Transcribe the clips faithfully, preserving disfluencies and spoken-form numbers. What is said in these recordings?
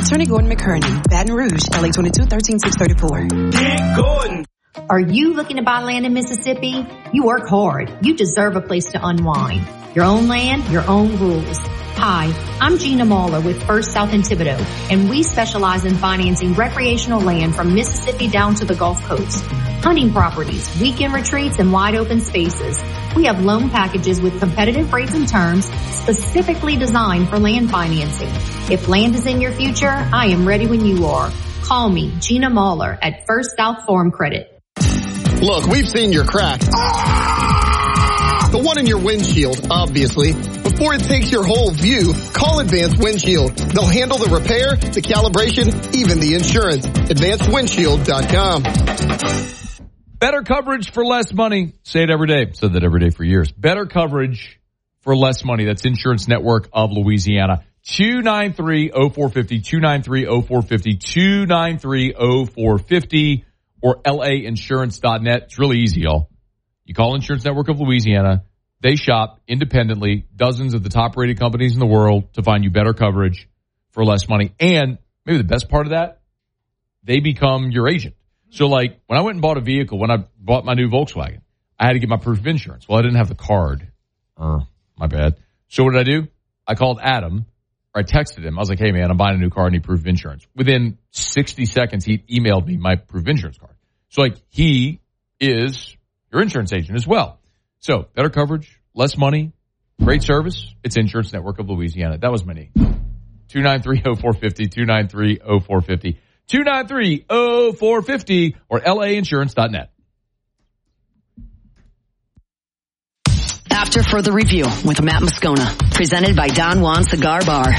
Attorney Gordon McKerney, Baton Rouge, L A twenty-two, thirteen six thirty-four. Get Gordon. Are you looking to buy land in Mississippi? You work hard. You deserve a place to unwind. Your own land, your own rules. Hi, I'm Gina Mahler with First South in Thibodaux, and we specialize in financing recreational land from Mississippi down to the Gulf Coast. Hunting properties, weekend retreats, and wide open spaces. We have loan packages with competitive rates and terms specifically designed for land financing. If land is in your future, I am ready when you are. Call me, Gina Mahler, at First South Farm Credit. Look, we've seen your crack. The one in your windshield, obviously. Before it takes your whole view, call Advanced Windshield. They'll handle the repair, the calibration, even the insurance. advanced windshield dot com. Better coverage for less money. Say it every day. Said that every day for years. Better coverage for less money. That's Insurance Network of Louisiana. two nine three, oh four five oh, two nine three, oh four five oh, two nine three, oh four five oh, or L A insurance dot net. It's really easy, y'all. You call Insurance Network of Louisiana. They shop independently, dozens of the top-rated companies in the world to find you better coverage for less money. And maybe the best part of that, they become your agent. So, like, when I went and bought a vehicle, when I bought my new Volkswagen, I had to get my proof of insurance. Well, I didn't have the card. Uh, my bad. So what did I do? I called Adam, or I texted him. I was like, hey, man, I'm buying a new car. I need proof of insurance. Within sixty seconds, he emailed me my proof of insurance card. So, like, he is your insurance agent as well. So, better coverage, less money, great service. It's Insurance Network of Louisiana. That was my name. two nine three, oh four five oh, two nine three, oh four five oh, two nine three, oh four five oh, or L A insurance dot net. After Further Review with Matt Moscona, presented by Don Juan Cigar Bar.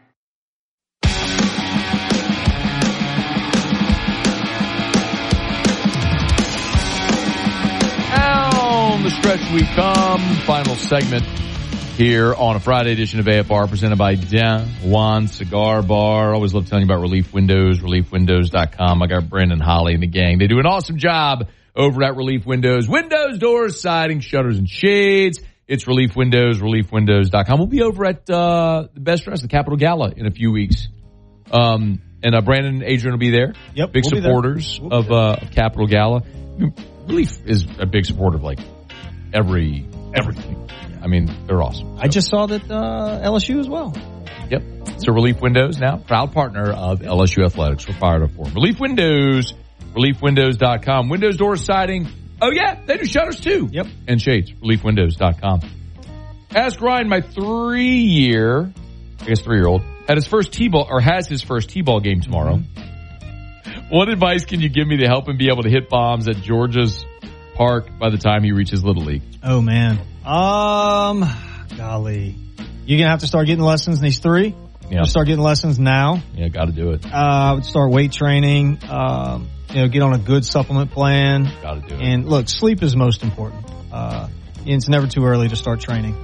The stretch we come. Final segment here on a Friday edition of A F R presented by Don Juan Cigar Bar. Always love telling you about Relief Windows, relief windows dot com. I got Brandon Holly and the gang. They do an awesome job over at Relief Windows. Windows, doors, siding, shutters, and shades. It's Relief Windows, relief windows dot com. We'll be over at uh, the Best Dress, the Capitol Gala, in a few weeks. Um, and uh, Brandon and Adrian will be there. Yep, Big we'll supporters we'll of, uh, of Capitol Gala. Relief is a big supporter of, like, every everything. I mean, they're awesome. So. I just saw that uh, L S U as well. Yep. So Relief Windows now, proud partner of L S U Athletics. We're fired up for them. Relief Windows, relief windows dot com. Windows, doors, siding. Oh, yeah, they do shutters too. Yep. And shades, relief windows dot com. Ask Ryan, my three-year, I guess three-year-old, had his first T-ball, or has his first T-ball game tomorrow. Mm-hmm. What advice can you give me to help him be able to hit bombs at Georgia's Park by the time he reaches Little League? Oh, man. Um, golly. You're going to have to start getting lessons, and he's three. Yeah. Start getting lessons now. Yeah, got to do it. Uh, I would start weight training, um, you know, get on a good supplement plan. Got to do it. And look, sleep is most important. Uh, it's never too early to start training.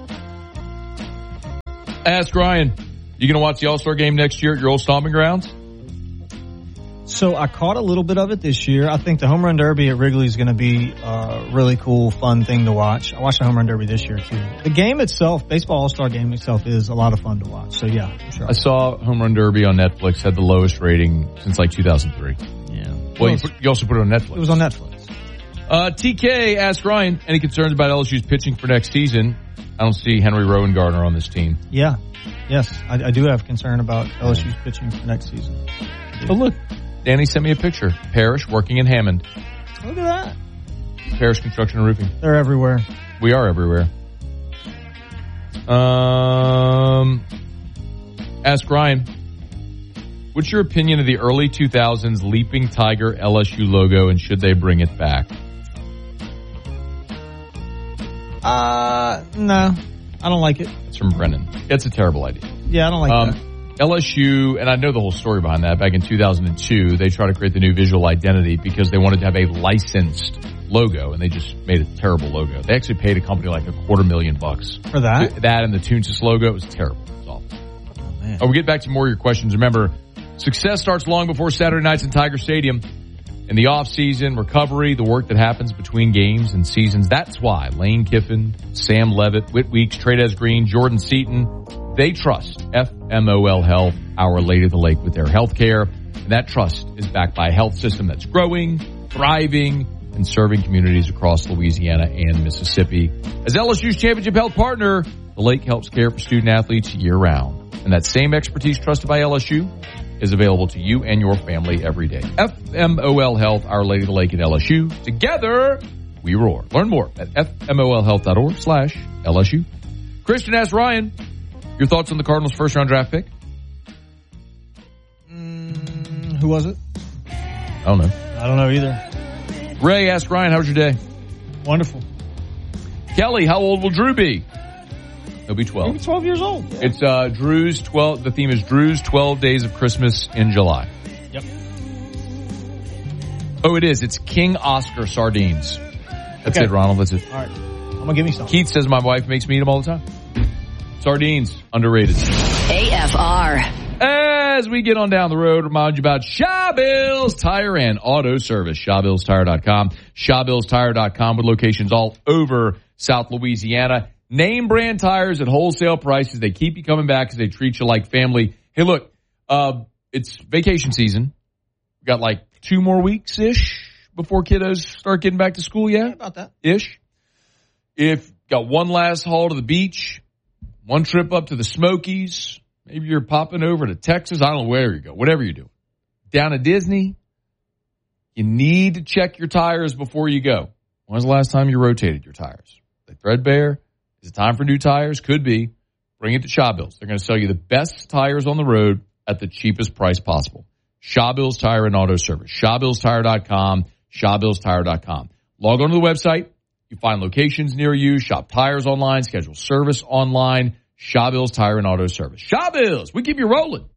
Ask Ryan, you going to watch the All-Star game next year at your old stomping grounds? So I caught a little bit of it this year. I think the Home Run Derby at Wrigley is going to be a really cool, fun thing to watch. I watched the Home Run Derby this year, too. The game itself, baseball All-Star game itself, is a lot of fun to watch. So, yeah, I'm sure. I saw Home Run Derby on Netflix, had the lowest rating since, like, two thousand three. Yeah. Well, you, put, you also put it on Netflix. It was on Netflix. Uh, T K asked Ryan, any concerns about L S U's pitching for next season? I don't see Henry Rowan-Gardner on this team. Yeah. Yes, I, I do have concern about L S U's pitching for next season. Oh, look. Danny sent me a picture. Parrish working in Hammond. Look at that. Parrish Construction and Roofing. They're everywhere. We are everywhere. Um, ask Ryan, what's your opinion of the early two thousands Leaping Tiger L S U logo, and should they bring it back? Uh, no. I don't like it. It's from Brennan. It's a terrible idea. Yeah, I don't like um, that. L S U, and I know the whole story behind that, back in two thousand two, they tried to create the new visual identity because they wanted to have a licensed logo, and they just made a terrible logo. They actually paid a company like a quarter million bucks. For that? That and the Toonsys logo. It was terrible. It was awful. Oh, man. Oh, we'll get back to more of your questions. Remember, success starts long before Saturday nights in Tiger Stadium. In the off-season, recovery, the work that happens between games and seasons. That's why Lane Kiffin, Sam Levitt, Whit Weeks, Tradez Green, Jordan Seaton, They trust F M O L Health, Our Lady of the Lake, with their health care. And that trust is backed by a health system that's growing, thriving, and serving communities across Louisiana and Mississippi. As L S U's championship health partner, the Lake helps care for student athletes year-round. And that same expertise trusted by L S U is available to you and your family every day. F M O L Health, Our Lady of the Lake, and L S U. Together, we roar. Learn more at f m o l health dot org slash L S U. Christian asks Ryan, your thoughts on the Cardinals' first-round draft pick? Mm, who was it? I don't know. I don't know either. Ray asked Ryan, how was your day? Wonderful. Kelly, how old will Drew be? He'll be twelve. Maybe twelve years old. Yeah. It's uh, Drew's twelve. The theme is Drew's twelve Days of Christmas in July. Yep. Oh, it is. It's King Oscar sardines. That's okay. it, Ronald. That's it. All right. I'm going to give me some. Keith says my wife makes me eat them all the time. Sardines, underrated. A F R. As we get on down the road, remind you about Shawbill's Tire and Auto Service. Shawbills Tire dot com. Shawbills Tire dot com with locations all over South Louisiana. Name brand tires at wholesale prices. They keep you coming back because they treat you like family. Hey, look, uh, it's vacation season. We got like two more weeks-ish before kiddos start getting back to school, yeah? Yeah, about that. Ish. If got one last haul to the beach, one trip up to the Smokies, maybe you're popping over to Texas. I don't know where you go, whatever you do. Down to Disney, you need to check your tires before you go. When was the last time you rotated your tires? Are they threadbare? Is it time for new tires? Could be. Bring it to Shawbills. They're going to sell you the best tires on the road at the cheapest price possible. Shawbills Tire and Auto Service. Shawbills Tire dot com. Shawbills Tire dot com. Log on to the website. You find locations near you. Shop tires online. Schedule service online. Shawbills Tire and Auto Service. Shawbills, we keep you rolling.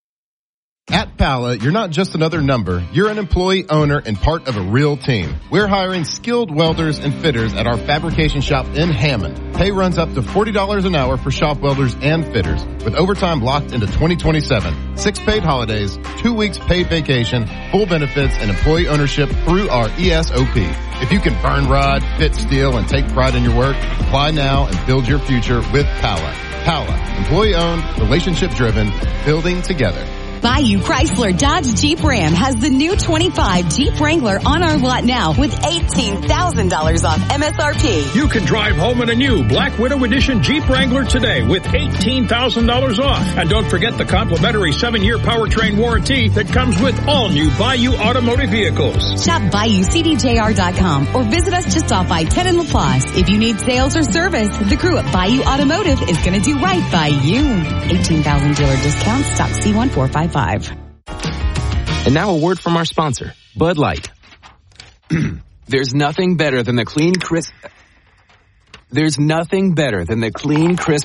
At Pala, you're not just another number. You're an employee, owner, and part of a real team. We're hiring skilled welders and fitters at our fabrication shop in Hammond. Pay runs up to forty dollars an hour for shop welders and fitters, with overtime locked into twenty twenty-seven. Six paid holidays, two weeks paid vacation, full benefits, and employee ownership through our E S O P. If you can burn rod, fit steel, and take pride in your work, apply now and build your future with Pala. Pala, employee-owned, relationship-driven, building together. Bayou Chrysler Dodge Jeep Ram has the new twenty-five Jeep Wrangler on our lot now with eighteen thousand dollars off M S R P. You can drive home in a new Black Widow Edition Jeep Wrangler today with eighteen thousand dollars off. And don't forget the complimentary seven-year powertrain warranty that comes with all new Bayou automotive vehicles. Shop Bayou C D J R dot com or visit us just off I ten in La Place. If you need sales or service, the crew at Bayou Automotive is going to do right by you. eighteen thousand dealer discount, stock C one four five five. And now a word from our sponsor, Bud Light. There's nothing better than the clean, crisp... There's nothing better than the clean, crisp...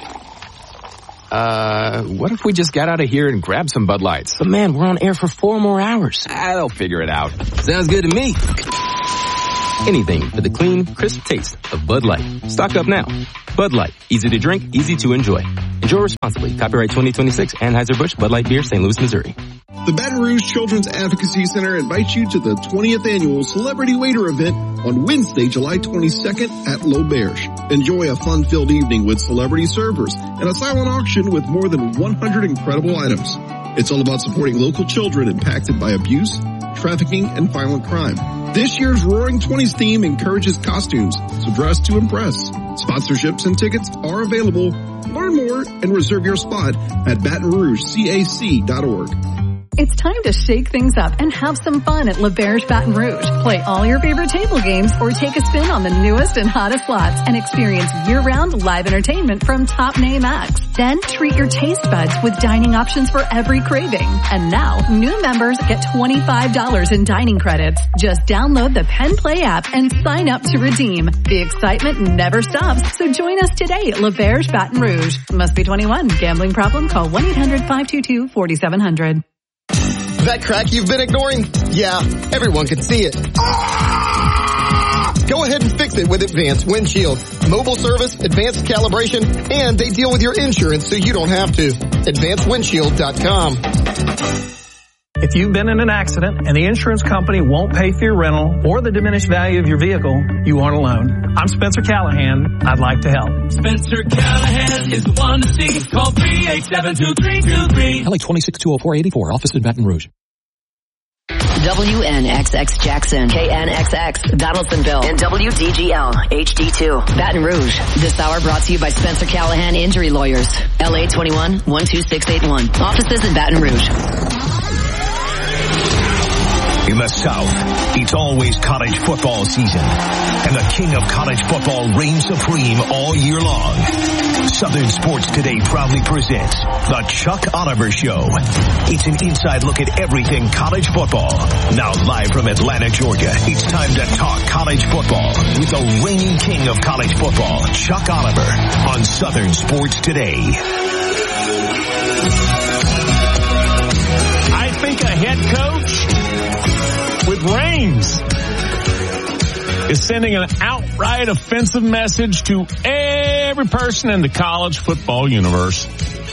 Uh, what if we just got out of here and grabbed some Bud Lights? But man, we're on air for four more hours. Ah, they'll figure it out. Sounds good to me. Anything for the clean, crisp taste of Bud Light. Stock up now. Bud Light. Easy to drink, easy to enjoy. Enjoy responsibly. Copyright twenty twenty-six, Anheuser-Busch, Bud Light Beer, Saint Louis, Missouri. The Baton Rouge Children's Advocacy Center invites you to the twentieth Annual Celebrity Waiter event on Wednesday, July twenty-second at L'Auberge. Enjoy a fun-filled evening with celebrity servers and a silent auction with more than one hundred incredible items. It's all about supporting local children impacted by abuse, trafficking, and violent crime. This year's Roaring Twenties theme encourages costumes, so dress to impress. Sponsorships and tickets are available. Learn more and reserve your spot at baton rouge cac dot org. It's time to shake things up and have some fun at L'Auberge Baton Rouge. Play all your favorite table games or take a spin on the newest and hottest slots and experience year-round live entertainment from top name acts. Then treat your taste buds with dining options for every craving. And now, new members get twenty-five dollars in dining credits. Just download the Penn Play app and sign up to redeem. The excitement never stops, so join us today at L'Auberge Baton Rouge. Must be twenty-one. Gambling problem? Call one eight hundred five two two four seven zero zero. That crack you've been ignoring? Yeah, everyone can see it. Ah! Go ahead and fix it with Advanced Windshield. Mobile service, advanced calibration, and they deal with your insurance so you don't have to. advanced windshield dot com. If you've been in an accident and the insurance company won't pay for your rental or the diminished value of your vehicle, you aren't alone. I'm Spencer Callahan. I'd like to help. Spencer Callahan is the one to see. Call three eight seven, two three two three. L A twenty-six two oh four eighty-four. Office in Baton Rouge. W N X X Jackson, K N X X Donaldsonville, and W D G L H D two Baton Rouge. This hour brought to you by Spencer Callahan Injury Lawyers. L A twenty-one, one two six eight one. Offices in Baton Rouge. In the South, it's always college football season, and the king of college football reigns supreme all year long. Southern Sports Today proudly presents The Chuck Oliver Show. It's an inside look at everything college football. Now live from Atlanta, Georgia, it's time to talk college football with the reigning king of college football, Chuck Oliver, on Southern Sports Today. I think a head coach with rings is sending an outright offensive message to every person in the college football universe.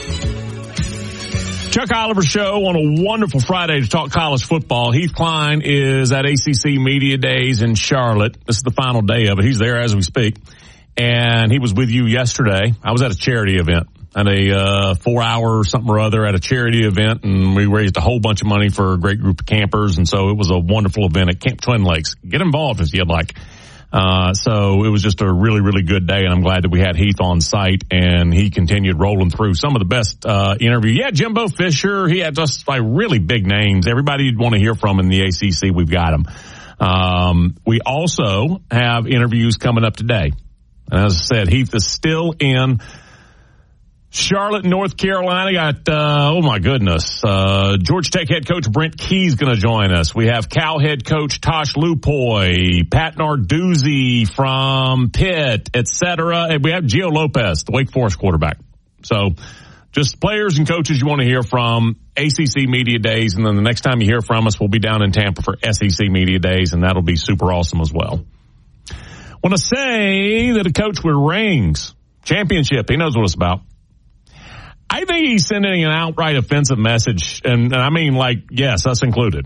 Chuck Oliver Show on a wonderful Friday to talk college football. Heath Klein is at A C C Media Days in Charlotte. This is the final day of it. He's there as we speak. And he was with you yesterday. I was at a charity event. At a uh, four-hour or something or other at a charity event, and we raised a whole bunch of money for a great group of campers, and so it was a wonderful event at Camp Twin Lakes. Get involved if you'd like. Uh, so it was just a really, really good day, and I'm glad that we had Heath on site, and he continued rolling through some of the best uh interviews. Yeah, Jimbo Fisher, he had just like really big names. Everybody you'd want to hear from in the A C C, we've got them. Um, we also have interviews coming up today. And as I said, Heath is still in Charlotte, North Carolina. Got, uh, oh my goodness, uh, Georgia Tech head coach Brent Key's going to join us. We have Cal head coach Tosh Lupoy, Pat Narduzzi from Pitt, et cetera. And we have Gio Lopez, the Wake Forest quarterback. So just players and coaches you want to hear from, A C C Media Days. And then the next time you hear from us, we'll be down in Tampa for S E C Media Days, and that'll be super awesome as well. Want to say that a coach with rings, championship, he knows what it's about. I think he's sending an outright offensive message, and, and I mean, like, yes, us included.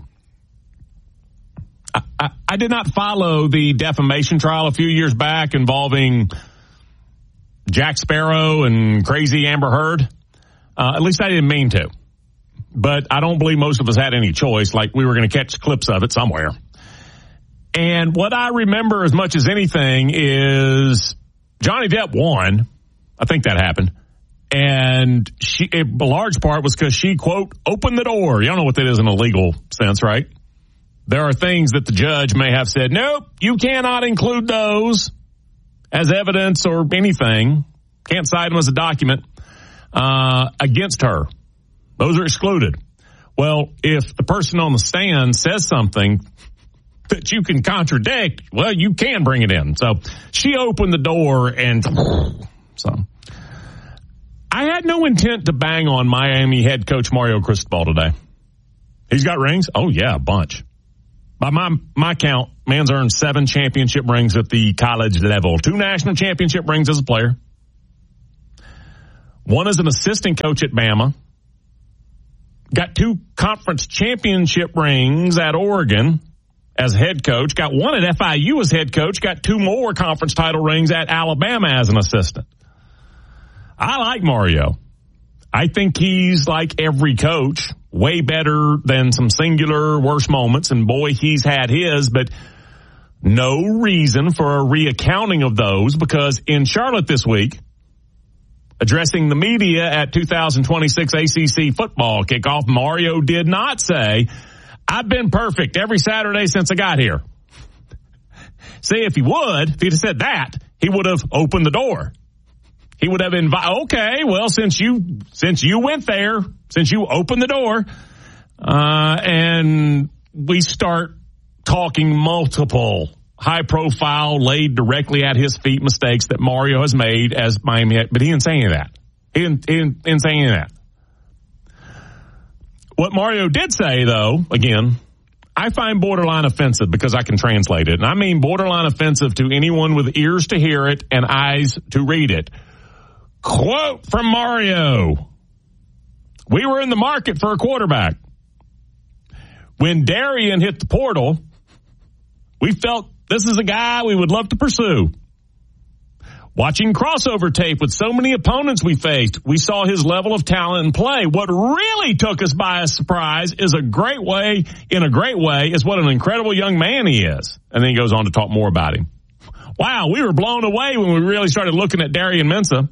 I, I, I did not follow the defamation trial a few years back involving Jack Sparrow and crazy Amber Heard. Uh, at least I didn't mean to. But I don't believe most of us had any choice, like we were going to catch clips of it somewhere. And what I remember as much as anything is Johnny Depp won. I think that happened. And she, a large part was because she, quote, opened the door. You don't know what that is in a legal sense, right? There are things that the judge may have said, nope, you cannot include those as evidence or anything. Can't cite them as a document uh, against her. Those are excluded. Well, if the person on the stand says something that you can contradict, well, you can bring it in. So she opened the door, and so I had no intent to bang on Miami head coach Mario Cristobal today. He's got rings? Oh, yeah, a bunch. By my my count, man's earned seven championship rings at the college level. Two national championship rings as a player. One as an assistant coach at Bama. Got two conference championship rings at Oregon as head coach. Got one at F I U as head coach. Got two more conference title rings at Alabama as an assistant. I like Mario. I think he's like every coach, way better than some singular worst moments, and boy, he's had his, but no reason for a reaccounting of those, because in Charlotte this week, addressing the media at two thousand twenty-six A C C football kickoff, Mario did not say, I've been perfect every Saturday since I got here. See, if he would, if he'd have said that, he would have opened the door. He would have invited, okay, well, since you, since you went there, since you opened the door, uh, and we start talking multiple high profile, laid directly at his feet mistakes that Mario has made as Miami, but he didn't say any of that. He didn't, he didn't, didn't say any of that. What Mario did say, though, again, I find borderline offensive because I can translate it. And I mean borderline offensive to anyone with ears to hear it and eyes to read it. Quote from Mario. We were in the market for a quarterback. When Darian hit the portal, we felt this is a guy we would love to pursue. Watching crossover tape with so many opponents we faced, we saw his level of talent and play. What really took us by a surprise is a great way, in a great way, is what an incredible young man he is. And then he goes on to talk more about him. Wow, we were blown away when we really started looking at Darian Mensah.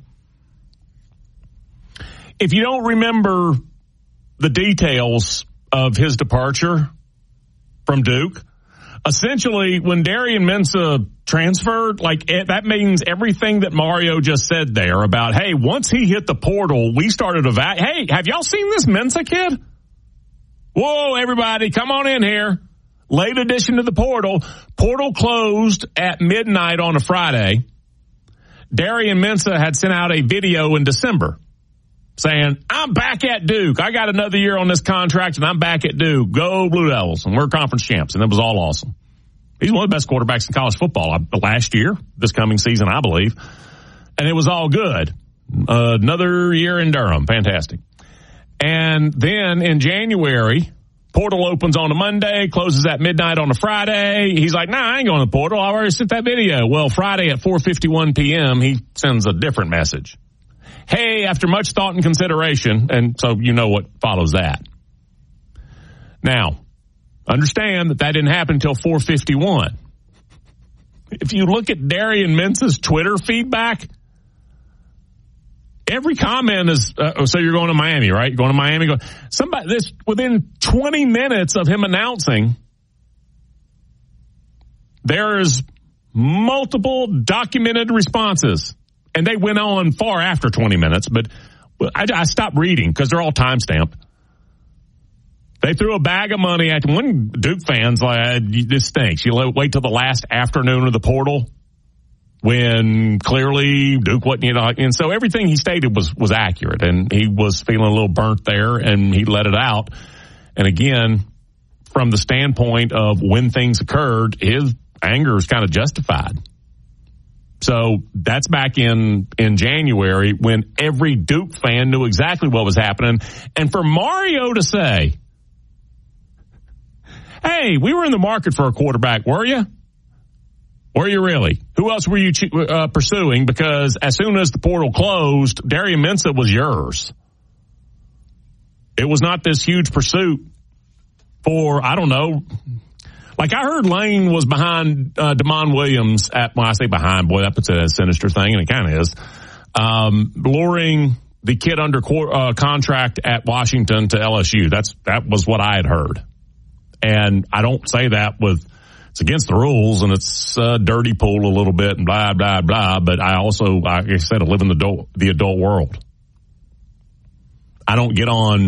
If you don't remember the details of his departure from Duke, essentially when Darian Mensah transferred, like it, that means everything that Mario just said there about, hey, once he hit the portal, we started eva- Hey, have y'all seen this Mensah kid? Whoa, everybody, come on in here. Late addition to the portal. Portal closed at midnight on a Friday. Darian Mensah had sent out a video in December saying, I'm back at Duke. I got another year on this contract, and I'm back at Duke. Go Blue Devils, and we're conference champs, and it was all awesome. He's one of the best quarterbacks in college football last year, this coming season, I believe. And it was all good. Uh, another year in Durham. Fantastic. And then in January, portal opens on a Monday, closes at midnight on a Friday. He's like, nah, I ain't going to the portal. I already sent that video. Well, Friday at four fifty-one p.m., he sends a different message. Hey, after much thought and consideration, and so you know what follows that. Now, understand that that didn't happen until four fifty-one. If you look at Darian Mensah's Twitter feedback, every comment is, uh, so you're going to Miami, right? You're going to Miami. Go, somebody, this within twenty minutes of him announcing, there's multiple documented responses. And they went on far after twenty minutes, but I, I stopped reading because they're all timestamped. They threw a bag of money at one Duke fans like, this stinks. You wait till the last afternoon of the portal when clearly Duke wasn't, you know, and so everything he stated was, was accurate, and he was feeling a little burnt there, and he let it out. And again, from the standpoint of when things occurred, his anger is kind of justified. So that's back in, in January when every Duke fan knew exactly what was happening. And for Mario to say, hey, we were in the market for a quarterback, were you? Were you really? Who else were you uh, pursuing? Because as soon as the portal closed, Darian Mensah was yours. It was not this huge pursuit for, I don't know, like I heard Lane was behind uh, Damon Williams at, well, I say behind, boy, that puts a sinister thing, and it kind of is, um, luring the kid under uh, contract at Washington to L S U. That's that was what I had heard. And I don't say that with, it's against the rules, and it's a dirty pool a little bit, and blah, blah, blah, but I also, like I said, I live in the adult, the adult world. I don't get on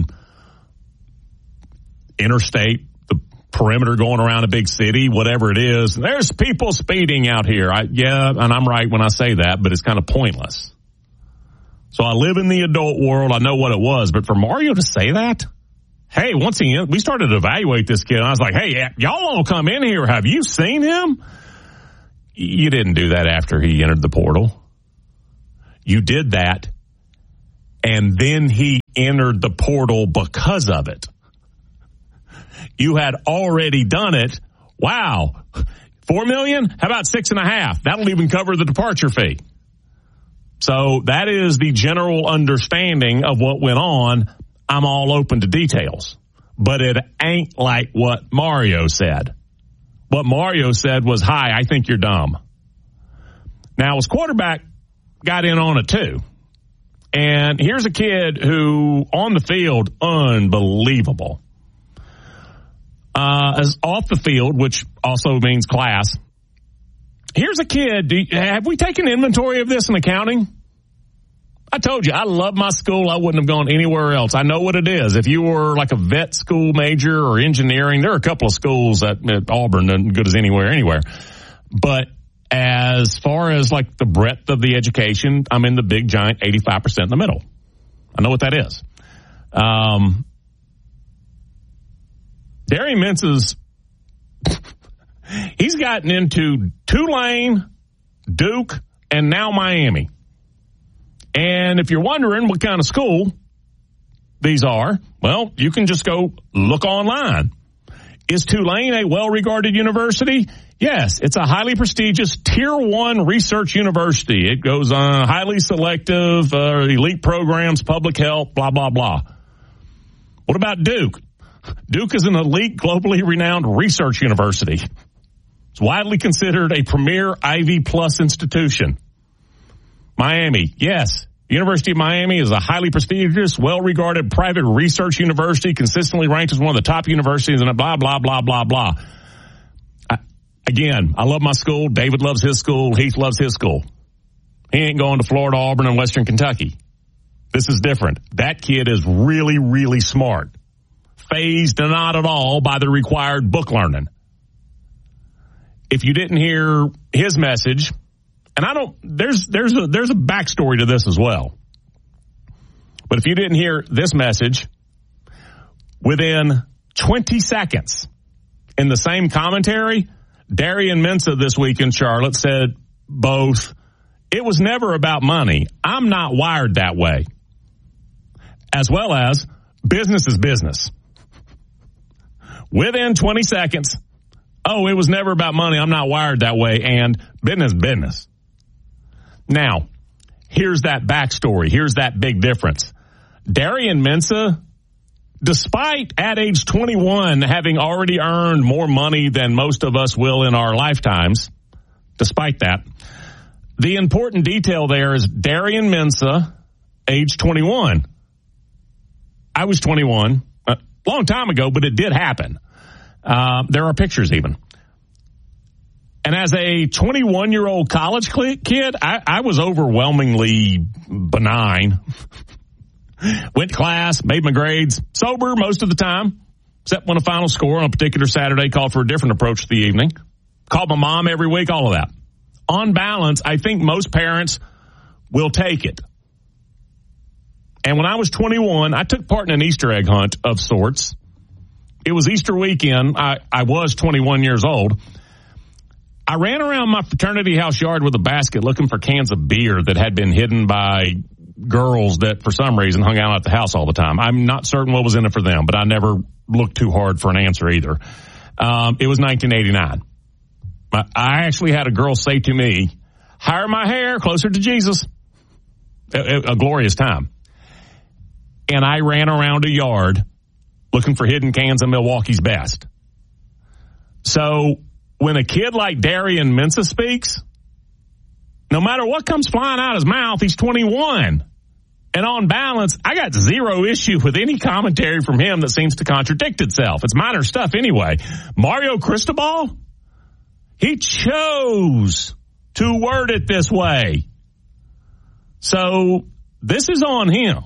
interstate, perimeter going around a big city, whatever it is. There's people speeding out here. I, yeah, and I'm right when I say that, but it's kind of pointless. So I live in the adult world. I know what it was. But for Mario to say that, hey, once he, we started to evaluate this kid. And I was like, hey, y'all all come in here. Have you seen him? You didn't do that after he entered the portal. You did that, and then he entered the portal because of it. You had already done it. Wow. Four million? How about six and a half? That'll even cover the departure fee. So that is the general understanding of what went on. I'm all open to details. But it ain't like what Mario said. What Mario said was, hi, I think you're dumb. Now, his quarterback got in on it too. And here's a kid who, on the field, unbelievable. Uh, as off the field, which also means class. Here's a kid. Do you, have we taken inventory of this in accounting? I told you, I love my school. I wouldn't have gone anywhere else. I know what it is. If you were like a vet school major or engineering, there are a couple of schools at, at Auburn that are good as anywhere, anywhere. But as far as like the breadth of the education, I'm in the big giant eighty-five percent in the middle. I know what that is. Um, Darian Mensah's, he's gotten into Tulane, Duke, and now Miami. And if you're wondering what kind of school these are, well, you can just go look online. Is Tulane a well-regarded university? Yes, it's a highly prestigious Tier one research university. It goes on highly selective, uh, elite programs, public health, blah, blah, blah. What about Duke? Duke is an elite, globally renowned research university. It's widely considered a premier Ivy Plus institution. Miami, yes. University of Miami is a highly prestigious, well-regarded private research university, consistently ranked as one of the top universities, and blah, blah, blah, blah, blah. I, again, I love my school. David loves his school. Heath loves his school. He ain't going to Florida, Auburn, and Western Kentucky. This is different. That kid is really, really smart. Fazed not at all by the required book learning. If you didn't hear his message... And I don't, there's, there's a, there's a backstory to this as well. But if you didn't hear this message, within twenty seconds in the same commentary, Darian Mensah this week in Charlotte said both, it was never about money. I'm not wired that way. As well as business is business. Within twenty seconds, oh, it was never about money. I'm not wired that way. And business, business. Now, here's that backstory. Here's that big difference. Darian Mensah, despite at age twenty-one having already earned more money than most of us will in our lifetimes, despite that, the important detail there is Darian Mensah, age twenty-one. I was twenty-one a long time ago, but it did happen. Uh, there are pictures even. And as a twenty-one-year-old college kid, I, I was overwhelmingly benign. Went to class, made my grades, sober most of the time, except when a final score on a particular Saturday called for a different approach to the evening. Called my mom every week, all of that. On balance, I think most parents will take it. And when I was twenty-one, I took part in an Easter egg hunt of sorts. It was Easter weekend. I, I was twenty-one years old. I ran around my fraternity house yard with a basket looking for cans of beer that had been hidden by girls that for some reason hung out at the house all the time. I'm not certain what was in it for them, but I never looked too hard for an answer either. Um, it was nineteen eighty-nine. I actually had a girl say to me, hire my hair closer to Jesus. A, a, a glorious time. And I ran around a yard looking for hidden cans of Milwaukee's Best. So when a kid like Darian Mensah speaks, no matter what comes flying out of his mouth, he's twenty-one. And on balance, I got zero issue with any commentary from him that seems to contradict itself. It's minor stuff anyway. Mario Cristobal, he chose to word it this way. So this is on him.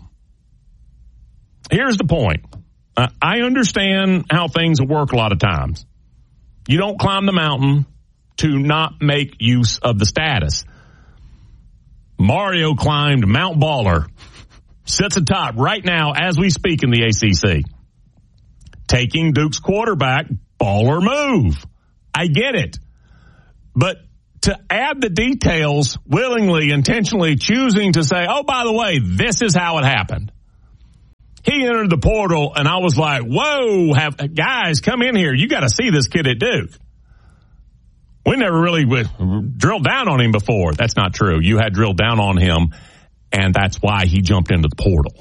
Here's the point. Uh, I understand how things work a lot of times. You don't climb the mountain to not make use of the status. Mario climbed Mount Baller, sits atop right now as we speak in the A C C. Taking Duke's quarterback, baller move. I get it. But to add the details willingly, intentionally choosing to say, oh, by the way, this is how it happened. He entered the portal, and I was like, whoa, have, guys, come in here. You got to see this kid at Duke. We never really drilled down on him before. That's not true. You had drilled down on him, and that's why he jumped into the portal.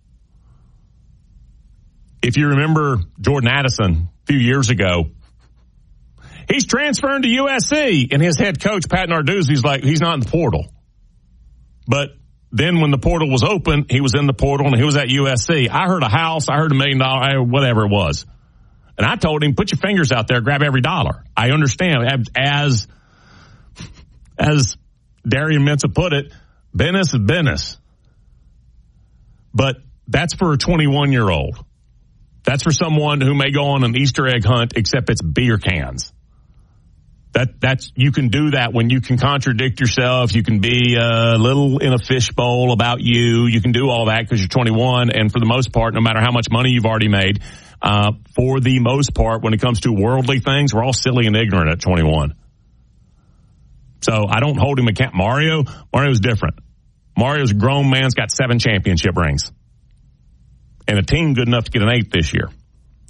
If you remember Jordan Addison a few years ago, he's transferring to U S C, and his head coach, Pat Narduzzi's like, he's not in the portal. But then when the portal was open, he was in the portal and he was at U S C. I heard a house. I heard a million dollar, whatever it was. And I told him, put your fingers out there, grab every dollar. I understand. As, as Darian Mensah put it, business is business. But that's for a twenty-one-year-old. That's for someone who may go on an Easter egg hunt, except it's beer cans. That that's you can do that when you can contradict yourself. You can be a little in a fishbowl about you. You can do all that because you're twenty-one. And for the most part, no matter how much money you've already made, uh, for the most part, when it comes to worldly things, we're all silly and ignorant at twenty-one. So I don't hold him account. Mario, Mario's different. Mario's a grown man's got seven championship rings and a team good enough to get an eighth this year.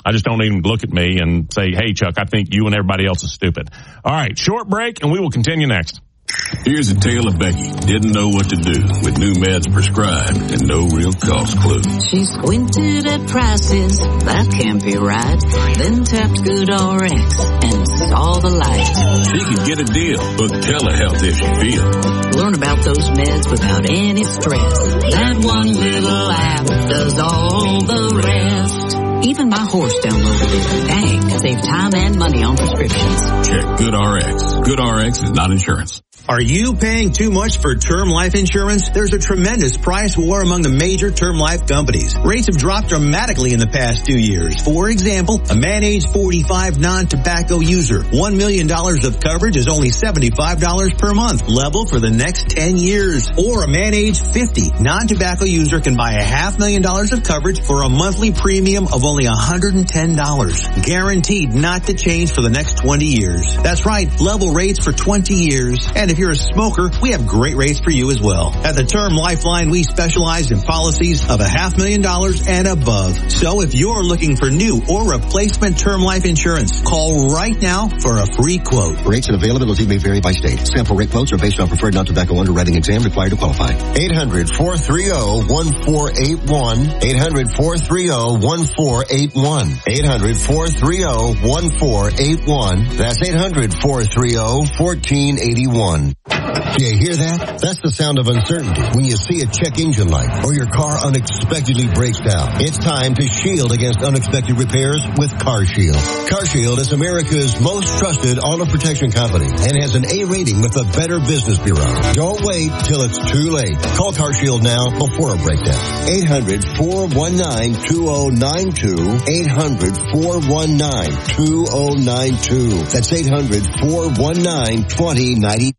I just don't even look at me and say, hey, Chuck, I think you and everybody else is stupid. All right, short break, and we will continue next. Here's a tale of Becky. Didn't know what to do with new meds prescribed and no real cost clue. She squinted at prices, that can't be right. Then tapped GoodRx and saw the light. She could get a deal, book telehealth if she feels. Learn about those meds without any stress. That one little app does all the rest. Even my horse downloaded it. Dang, save time and money on prescriptions. Check GoodRx. GoodRx is not insurance. Are you paying too much for term life insurance? There's a tremendous price war among the major term life companies. Rates have dropped dramatically in the past two years. For example, a man age forty-five non-tobacco user, one million dollars of coverage is only seventy-five dollars per month, level for the next ten years. Or a man age fifty non-tobacco user can buy a half million dollars of coverage for a monthly premium of only one hundred ten dollars. Guaranteed not to change for the next twenty years. That's right, level rates for twenty years. And if you're a smoker, we have great rates for you as well. At the Term Lifeline, we specialize in policies of a half million dollars and above. So if you're looking for new or replacement term life insurance, call right now for a free quote. Rates and availability may vary by state. Sample rate quotes are based on preferred non-tobacco underwriting exam required to qualify. eight hundred, four three zero, one four eight one. eight hundred, four three zero, one four eight one. eight hundred, four three zero, one four eight one. That's eight hundred, four three zero, one four eight one. Do you hear that? That's the sound of uncertainty when you see a check engine light or your car unexpectedly breaks down. It's time to shield against unexpected repairs with CarShield. CarShield is America's most trusted auto protection company and has an A rating with the Better Business Bureau. Don't wait till it's too late. Call CarShield now before a breakdown. eight hundred, four one nine, two zero nine two. eight hundred, four one nine, two zero nine two. That's eight hundred, four one nine, two zero nine two.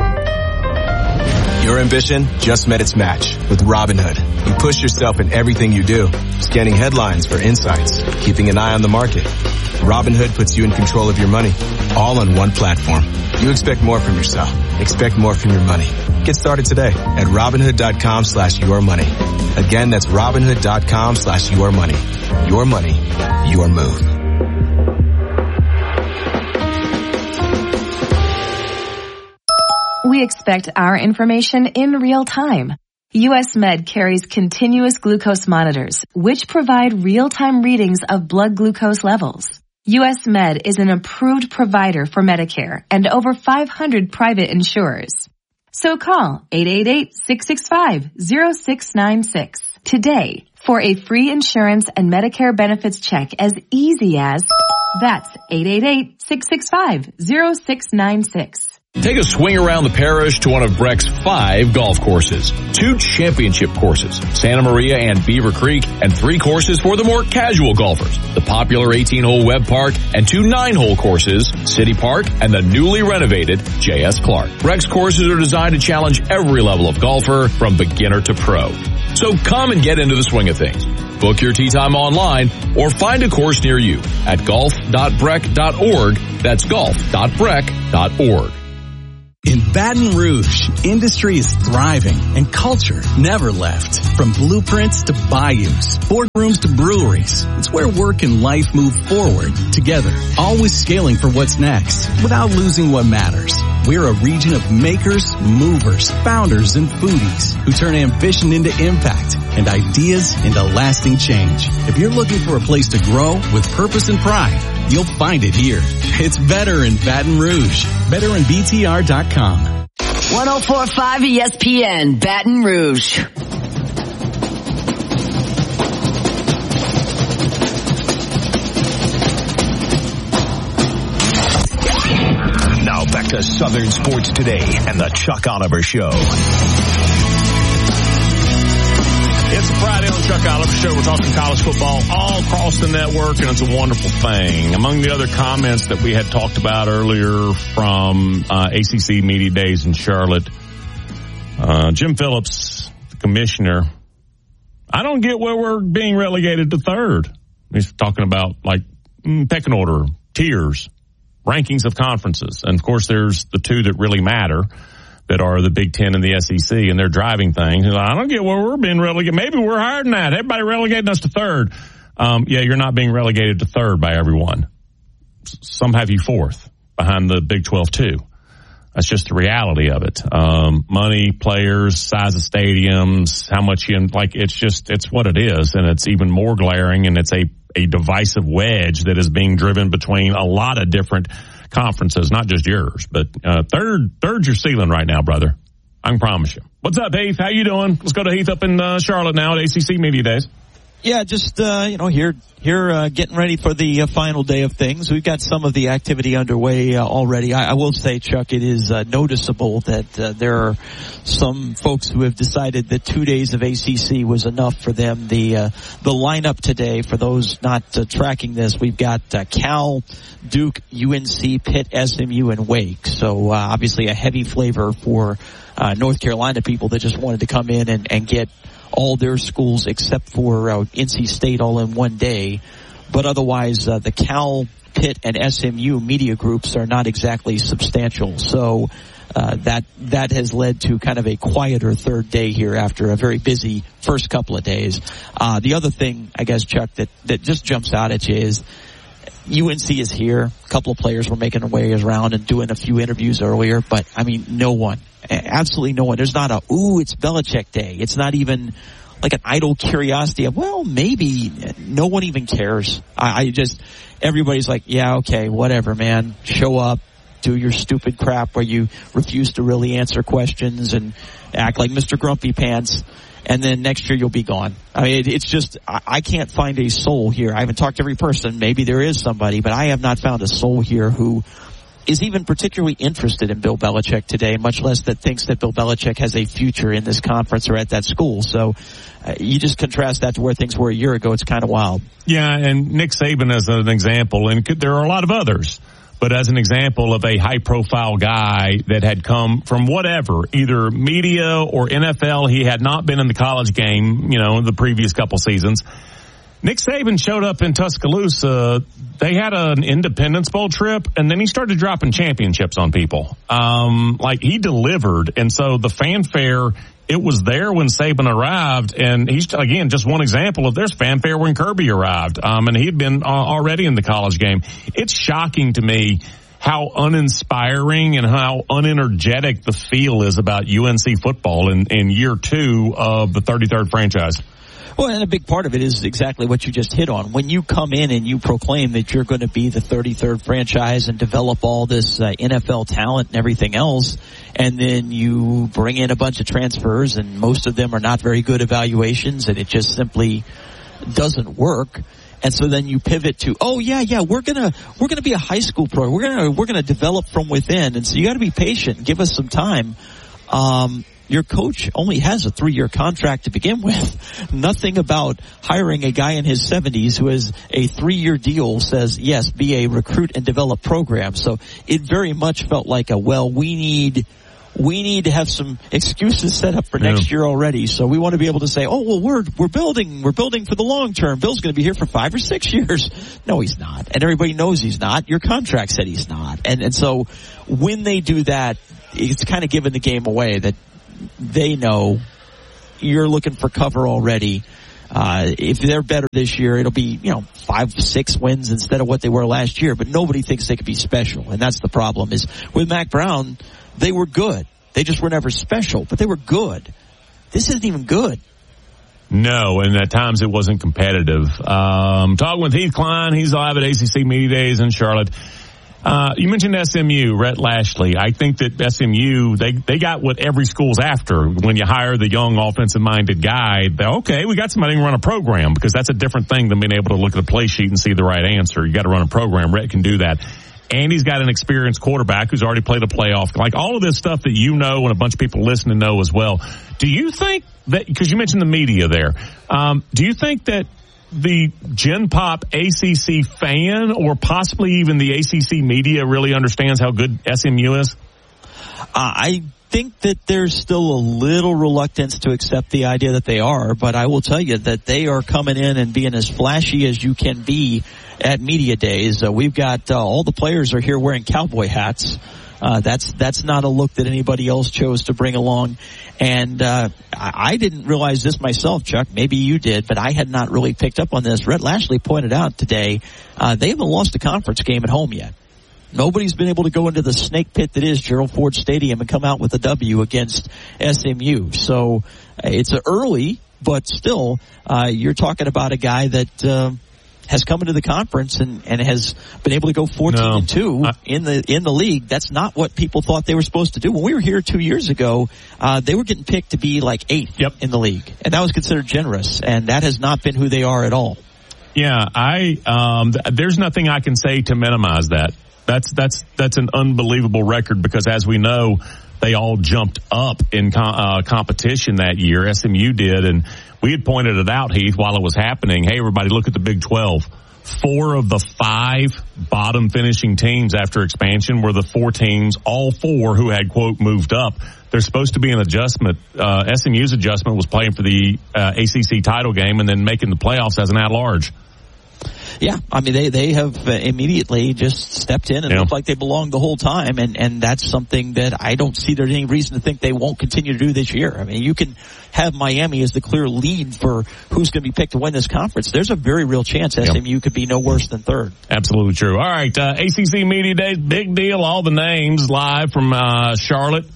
Your ambition just met its match with Robinhood. You push yourself in everything you do, scanning headlines for insights, keeping an eye on the market. Robinhood puts you in control of your money, all on one platform. You expect more from yourself. Expect more from your money. Get started today at Robinhood.com slash your money. Again, that's Robinhood.com slash your money. Your money, your move. We expect our information in real time. U S Med carries continuous glucose monitors, which provide real-time readings of blood glucose levels. U S Med is an approved provider for Medicare and over five hundred private insurers. So call eight eight eight, six six five, zero six nine six today for a free insurance and Medicare benefits check as easy as that's eight eight eight, six six five, zero six nine six. Take a swing around the parish to one of Breck's five golf courses. Two championship courses, Santa Maria and Beaver Creek, and three courses for the more casual golfers. The popular eighteen-hole Webb Park and two nine-hole courses, City Park and the newly renovated J S Clark. Breck's courses are designed to challenge every level of golfer from beginner to pro. So come and get into the swing of things. Book your tee time online or find a course near you at golf dot breck dot org. That's golf dot breck dot org. In Baton Rouge, industry is thriving and culture never left. From blueprints to bayous, boardrooms to breweries, it's where work and life move forward together, always scaling for what's next without losing what matters. We're a region of makers, movers, founders, and foodies who turn ambition into impact and ideas into lasting change. If you're looking for a place to grow with purpose and pride, you'll find it here. It's better in Baton Rouge. better in B T R dot com. one oh four point five E S P N, Baton Rouge. Now back to Southern Sports Today and the Chuck Oliver Show. It's a Friday on Chuck Oliver Show. We're talking college football all across the network, and it's a wonderful thing. Among the other comments that we had talked about earlier from uh, A C C Media Days in Charlotte, uh, Jim Phillips, the commissioner, I don't get where we're being relegated to third. He's talking about, like, mm, pecking order, tiers, rankings of conferences. And, of course, there's the two that really matter, that are the Big Ten and the S E C, and they're driving things. Like, I don't get where we're being relegated. Maybe we're higher than that. Everybody relegating us to third. um, yeah, you're not being relegated to third by everyone. Some have you fourth behind the Big twelve too. That's just the reality of it. Um, money, players, size of stadiums, how much you, like, it's just, it's what it is. And it's even more glaring, and it's a, a divisive wedge that is being driven between a lot of different conferences, not just yours. But, uh, third, third's your ceiling right now, brother. I can promise you. What's up, Heath? How you doing? Let's go to Heath up in, uh, Charlotte now at A C C Media Days. Yeah, just, uh, you know, here, here, uh, getting ready for the uh, final day of things. We've got some of the activity underway uh, already. I, I will say, Chuck, it is uh, noticeable that uh, there are some folks who have decided that two days of A C C was enough for them. The, uh, the lineup today, for those not uh, tracking this, we've got uh, Cal, Duke, U N C, Pitt, S M U, and Wake. So, uh, obviously a heavy flavor for, uh, North Carolina people that just wanted to come in and, and get all their schools except for uh, N C State all in one day. But otherwise, uh, the Cal, Pitt, and S M U media groups are not exactly substantial. So uh, that that has led to kind of a quieter third day here after a very busy first couple of days. Uh, the other thing, I guess, Chuck, that, that just jumps out at you is U N C is here. A couple of players were making their way around and doing a few interviews earlier, but, I mean, no one. Absolutely no one. There's not a, ooh, it's Belichick Day. It's not even like an idle curiosity of, well, maybe. No one even cares. I, I just, everybody's like, yeah, okay, whatever, man. Show up, do your stupid crap where you refuse to really answer questions and act like Mister Grumpy Pants, and then next year you'll be gone. I mean, it, it's just, I, I can't find a soul here. I haven't talked to every person. Maybe there is somebody, but I have not found a soul here who is even particularly interested in Bill Belichick today, much less that thinks that Bill Belichick has a future in this conference or at that school. So uh, you just contrast that to where things were a year ago. It's kind of wild. Yeah, and Nick Saban as an example, and could, there are a lot of others, but as an example of a high-profile guy that had come from whatever, either media or N F L, he had not been in the college game, you know, the previous couple seasons. Nick Saban showed up in Tuscaloosa. They had an Independence Bowl trip, and then he started dropping championships on people. Um, like, he delivered. And so the fanfare, it was there when Saban arrived. And he's, again, just one example of there's fanfare when Kirby arrived. Um, and he'd been uh, already in the college game. It's shocking to me how uninspiring and how unenergetic the feel is about U N C football in, in year two of the thirty-third franchise. Well, and a big part of it is exactly what you just hit on. When you come in and you proclaim that you're going to be the thirty-third franchise and develop all this uh, N F L talent and everything else, and then you bring in a bunch of transfers and most of them are not very good evaluations and it just simply doesn't work. And so then you pivot to, oh yeah, yeah, we're gonna, we're gonna be a high school program. We're gonna, we're gonna develop from within. And so you gotta be patient. Give us some time. Um, Your coach only has a three-year contract to begin with. Nothing about hiring a guy in his seventies who has a three-year deal says, yes, be a recruit and develop program. So it very much felt like a, well, we need, we need to have some excuses set up for yeah. next year already. So we want to be able to say, oh, well, we're, we're building, we're building for the long term. Bill's going to be here for five or six years. No, he's not. And everybody knows he's not. Your contract said he's not. And, and so when they do that, it's kind of giving the game away that they know you're looking for cover already. Uh, if they're better this year, it'll be, you know, five, six wins instead of what they were last year, but nobody thinks they could be special. And that's the problem is with Mack Brown, they were good. They just were never special, but they were good. This isn't even good. No, and at times it wasn't competitive. Um, talking with Heath Klein, he's live at A C C Media Days in Charlotte. Uh, you mentioned S M U, Rhett Lashley. I think that S M U, they, they got what every school's after when you hire the young offensive-minded guy. They, okay, we got somebody who can run a program because that's a different thing than being able to look at a play sheet and see the right answer. You got to run a program. Rhett can do that. And he's got an experienced quarterback who's already played a playoff. Like all of this stuff that you know and a bunch of people listening know as well. Do you think that, because you mentioned the media there, um, do you think that the Gen Pop A C C fan or possibly even the A C C media really understands how good S M U is? Uh, I think that there's still a little reluctance to accept the idea that they are, but I will tell you that they are coming in and being as flashy as you can be at media days. Uh, we've got uh, all the players are here wearing cowboy hats. Uh, that's that's not a look that anybody else chose to bring along. And uh, I, I didn't realize this myself, Chuck. Maybe you did, but I had not really picked up on this. Rhett Lashley pointed out today uh, they haven't lost a conference game at home yet. Nobody's been able to go into the snake pit that is Gerald Ford Stadium and come out with a W against S M U. So uh, it's early, but still, uh, you're talking about a guy that uh, has come into the conference and, and has been able to go fourteen no, and two I, in the in the league. That's not what people thought they were supposed to do. When we were here two years ago, uh, they were getting picked to be like eighth yep. in the league, and that was considered generous. And that has not been who they are at all. Yeah, I um, th- there's nothing I can say to minimize that. That's that's that's an unbelievable record because, as we know, they all jumped up in com- uh, competition that year. S M U did, and we had pointed it out, Heath, while it was happening. Hey, everybody, look at the Big twelve. Four of the five bottom finishing teams after expansion were the four teams, all four who had, quote, moved up. There's supposed to be an adjustment. Uh, S M U's adjustment was playing for the uh, A C C title game and then making the playoffs as an at-large. Yeah, I mean, they, they have uh, immediately just stepped in and yeah. looked like they belonged the whole time, and, and that's something that I don't see there's any reason to think they won't continue to do this year. I mean, you can have Miami as the clear lead for who's going to be picked to win this conference. There's a very real chance S M U yep. could be no worse than third. Absolutely true. All right, uh, A C C Media Days, big deal, all the names live from uh, Charlotte.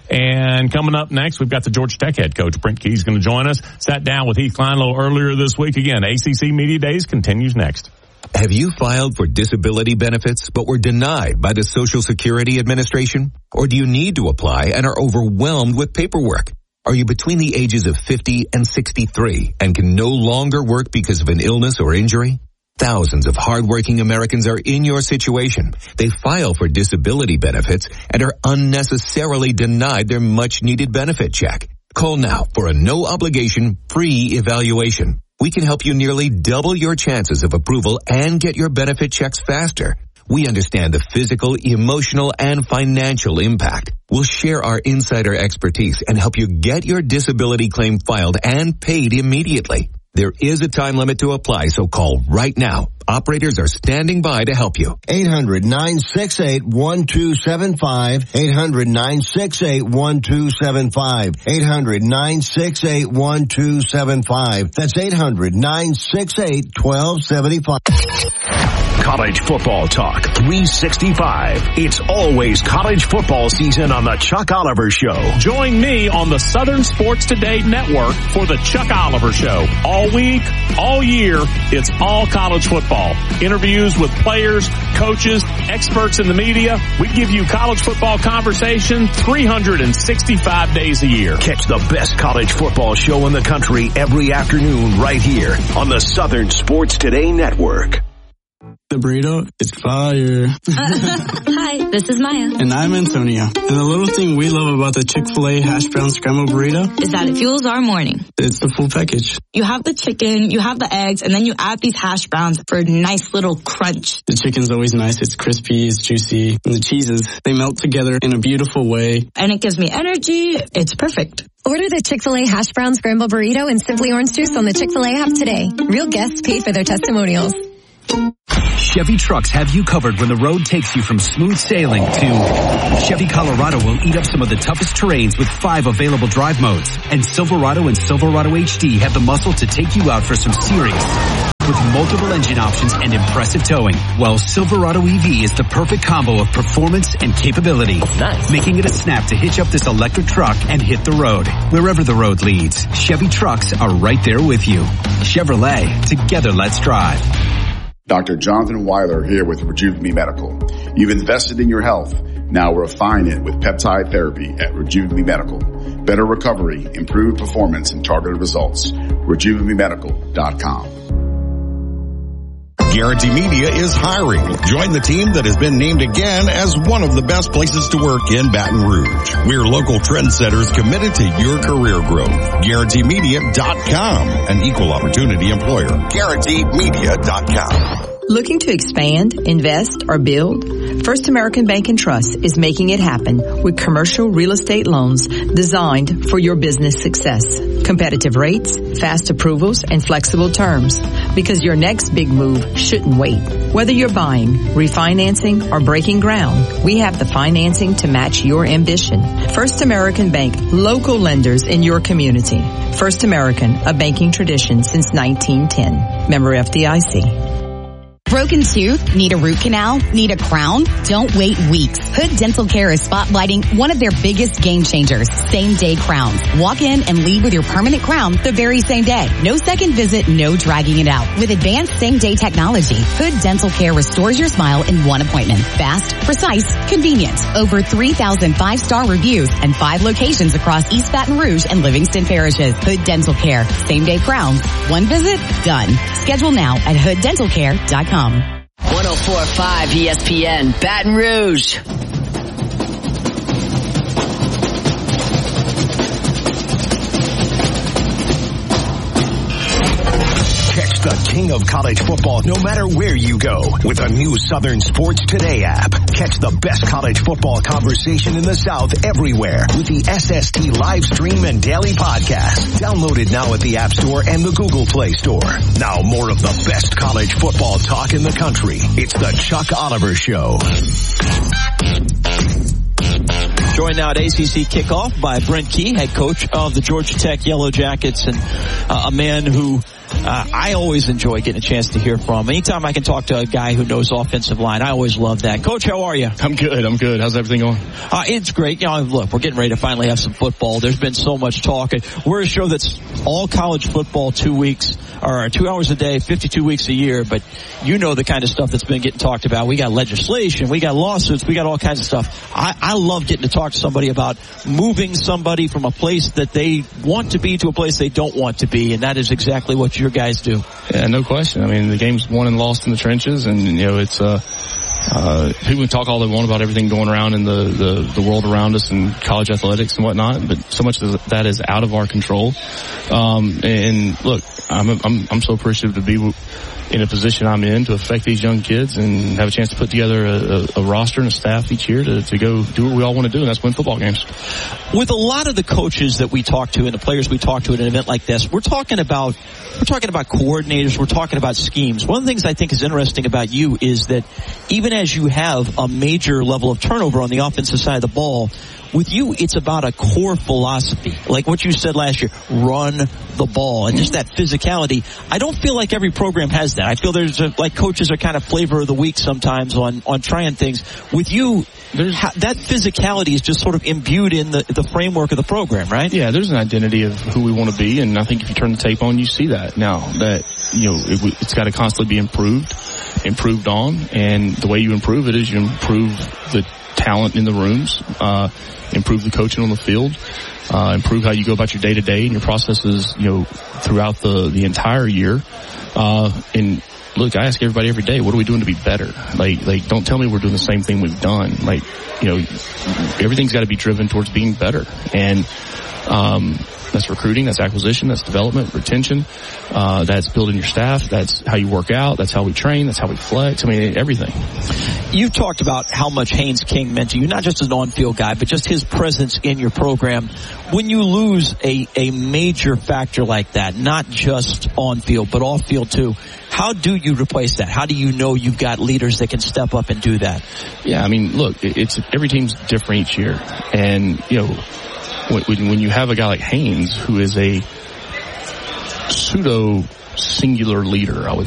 And coming up next, we've got the Georgia Tech head coach, Brent Key's going to join us. Sat down with Heath Kleinlow earlier this week. Again, A C C Media Days continues next. Have you filed for disability benefits but were denied by the Social Security Administration? Or do you need to apply and are overwhelmed with paperwork? Are you between the ages of fifty and sixty-three and can no longer work because of an illness or injury? Thousands of hardworking Americans are in your situation. They file for disability benefits and are unnecessarily denied their much-needed benefit check. Call now for a no-obligation, free evaluation. We can help you nearly double your chances of approval and get your benefit checks faster. We understand the physical, emotional, and financial impact. We'll share our insider expertise and help you get your disability claim filed and paid immediately. There is a time limit to apply, so call right now. Operators are standing by to help you. eight hundred nine six eight one two seven five. eight hundred nine six eight one two seven five. eight hundred nine six eight one two seven five. That's eight hundred nine six eight one two seven five. College football talk three sixty-five. It's always college football season on the Chuck Oliver Show. Join me on the Southern Sports Today Network for the Chuck Oliver Show. All week, all year, it's all college football. Interviews with players, coaches, experts in the media. We give you college football conversation three hundred sixty-five days a year. Catch the best college football show in the country every afternoon right here on the Southern Sports Today Network. The burrito, it's fire. Hi, this is Maya. And I'm Antonio. And the little thing we love about the Chick-fil-A hash brown scrambled burrito is that it fuels our morning. It's the full package. You have the chicken, you have the eggs, and then you add these hash browns for a nice little crunch. The chicken's always nice. It's crispy, it's juicy. And the cheeses, they melt together in a beautiful way. And it gives me energy. It's perfect. Order the Chick-fil-A hash brown scrambled burrito and Simply Orange Juice on the Chick-fil-A app today. Real guests pay for their testimonials. Chevy trucks have you covered when the road takes you from smooth sailing to Chevy Colorado will eat up some of the toughest terrains with five available drive modes. And Silverado and Silverado H D have the muscle to take you out for some serious with multiple engine options and impressive towing. While Silverado E V is the perfect combo of performance and capability. Nice. Making it a snap to hitch up this electric truck and hit the road. Wherever the road leads, Chevy trucks are right there with you. Chevrolet, together let's drive. Doctor Jonathan Weiler here with Rejuve Me Medical. You've invested in your health. Now refine it with peptide therapy at Rejuve Me Medical. Better recovery, improved performance, and targeted results. Rejuve Me Medical dot com. Guarantee Media is hiring. Join the team that has been named again as one of the best places to work in Baton Rouge. We're local trendsetters committed to your career growth. Guarantee Media dot com, an equal opportunity employer. Guarantee Media dot com. Looking to expand, invest, or build? First American Bank and Trust is making it happen with commercial real estate loans designed for your business success. Competitive rates, fast approvals, and flexible terms. Because your next big move shouldn't wait. Whether you're buying, refinancing, or breaking ground, we have the financing to match your ambition. First American Bank, local lenders in your community. First American, a banking tradition since nineteen ten. Member F D I C. Broken tooth? Need a root canal? Need a crown? Don't wait weeks. Hood Dental Care is spotlighting one of their biggest game changers, same-day crowns. Walk in and leave with your permanent crown the very same day. No second visit, no dragging it out. With advanced same-day technology, Hood Dental Care restores your smile in one appointment. Fast, precise, convenient. Over three thousand five-star reviews and five locations across East Baton Rouge and Livingston parishes. Hood Dental Care. Same-day crowns. One visit, done. Schedule now at hood dental care dot com. one oh four point five E S P N, Baton Rouge. Catch the king of college football no matter where you go with the new Southern Sports Today app. Catch the best college football conversation in the South everywhere with the S S T live stream and daily podcast. Download it now at the App Store and the Google Play Store. Now more of the best college football talk in the country. It's the Chuck Oliver Show. Joined now at A C C kickoff by Brent Key, head coach of the Georgia Tech Yellow Jackets, and uh, a man who uh, I always enjoy getting a chance to hear from. Anytime I can talk to a guy who knows offensive line, I always love that. Coach, how are you? I'm good. I'm good. How's everything going? Uh, it's great. You know, look, we're getting ready to finally have some football. There's been so much talk. We're a show that's all college football, two weeks or two hours a day, fifty-two weeks a year. But you know the kind of stuff that's been getting talked about. We got legislation, we got lawsuits, we got all kinds of stuff. I, I love getting to talk to somebody about moving somebody from a place that they want to be to a place they don't want to be, and that is exactly what your guys do. Yeah, no question. I mean, the game's won and lost in the trenches, and you know, it's uh, uh, people can talk all they want about everything going around in the, the, the world around us and college athletics and whatnot, but so much of that is out of our control. Um, and look, I'm I'm I'm so appreciative to be in a position I'm in to affect these young kids and have a chance to put together a, a, a roster and a staff each year to, to go do what we all want to do, and that's win football games. With a lot of the coaches that we talk to and the players we talk to at an event like this, we're talking about we're talking about coordinators, we're talking about schemes. One of the things I think is interesting about you is that even as you have a major level of turnover on the offensive side of the ball, with you, it's about a core philosophy. Like what you said last year, run the ball, and just that physicality. I don't feel like every program has that. I feel there's a, like coaches are kind of flavor of the week sometimes on, on trying things. With you, there's, that physicality is just sort of imbued in the, the framework of the program, right? Yeah, there's an identity of who we want to be, and I think if you turn the tape on, you see that. Now, that, you know, it, it's got to constantly be improved, improved on, and the way you improve it is you improve the talent in the rooms, uh, improve the coaching on the field, uh, improve how you go about your day to day and your processes, you know, throughout the, the entire year. Uh, and look, I ask everybody every day, what are we doing to be better? Like, like, don't tell me we're doing the same thing we've done. Like, you know, everything's got to be driven towards being better. And, um, that's recruiting, that's acquisition, that's development, retention, uh, that's building your staff, that's how you work out, that's how we train, that's how we flex, I mean, everything. You've talked about how much Haynes King meant to you, not just as an on-field guy, but just his presence in your program. When you lose a, a major factor like that, not just on-field, but off-field too, how do you replace that? How do you know you've got leaders that can step up and do that? Yeah, I mean, look, it's every team's different each year. And, you know, when, when you have a guy like Haynes, who is a pseudo singular leader, I would